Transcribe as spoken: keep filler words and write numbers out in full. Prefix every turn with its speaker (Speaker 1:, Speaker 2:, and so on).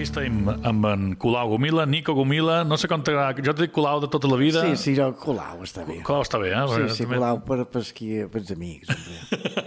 Speaker 1: Aquí estem amb en Colau Gomila, Nico Gomila, no sé com t'agrada, jo t'he dit Colau de tota la vida.
Speaker 2: Sí, sí, jo Colau està bé.
Speaker 1: Colau està bé, eh?
Speaker 2: Sí, sí, Colau per, per, aquí, per els amics.